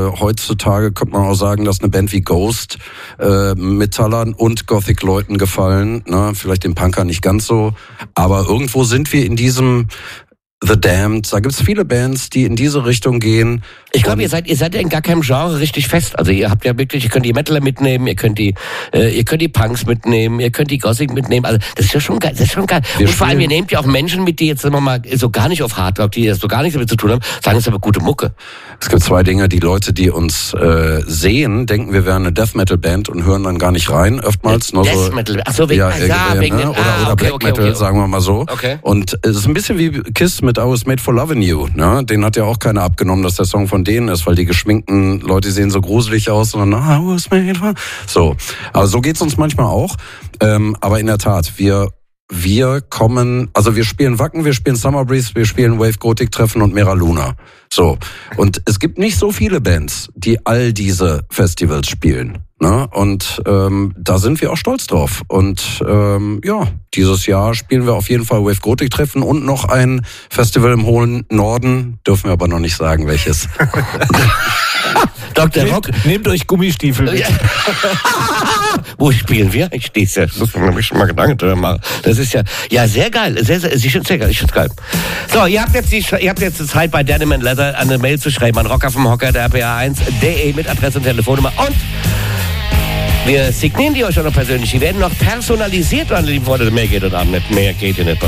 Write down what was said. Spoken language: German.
heutzutage könnte man auch sagen, dass eine Band wie Ghost Metallern und Gothic-Leuten gefallen. Ne? Vielleicht den Punkern nicht ganz so. Aber irgendwo sind wir in diesem The Damned, da gibt's viele Bands, die in diese Richtung gehen. Ich glaube, ihr seid ja in gar keinem Genre richtig fest. Also ihr habt ja wirklich, ihr könnt die Metaler mitnehmen, ihr könnt die Punks mitnehmen, ihr könnt die Gothic mitnehmen. Also das ist ja schon geil, Und vor allem, ihr nehmt ja auch Menschen mit, die jetzt sagen wir mal so gar nicht auf Hardrock, die so gar nichts damit zu tun haben, sagen, es ist aber gute Mucke. Es gibt zwei Dinge, die Leute, die uns sehen, denken, wir wären eine Death Metal Band und hören dann gar nicht rein, oftmals. Death Metal, ach so, wegen, wegen den, oder Black Metal, sagen wir mal so. Okay. Und es ist ein bisschen wie Kiss mit I Was Made for Loving You. Ne? Den hat ja auch keiner abgenommen, dass der Song von denen ist, weil die geschminkten Leute sehen so gruselig aus und dann I was made for... So, aber so geht's uns manchmal auch. Aber in der Tat, wir kommen, also wir spielen Wacken, wir spielen Summer Breeze, wir spielen Wave Gothic Treffen und Mera Luna. So. Und es gibt nicht so viele Bands, die all diese Festivals spielen. Ne? Und da sind wir auch stolz drauf. Und dieses Jahr spielen wir auf jeden Fall Wave Gothic Treffen und noch ein Festival im hohen Norden. Dürfen wir aber noch nicht sagen, welches. Dr. Rock. Nehmt euch Gummistiefel mit. Wo spielen wir? Ich stehe ja, muss man nämlich schon mal Gedanken drüber machen. Das ist ja sehr geil. Sehr geil. Ich finde es geil. So, ihr habt jetzt die Zeit, bei Denim & Leather eine Mail zu schreiben an rocker@rpa1.de mit Adresse und Telefonnummer. Und wir signieren die euch auch noch persönlich. Die werden noch personalisiert, meine lieben Freunde. Mehr geht hier nicht.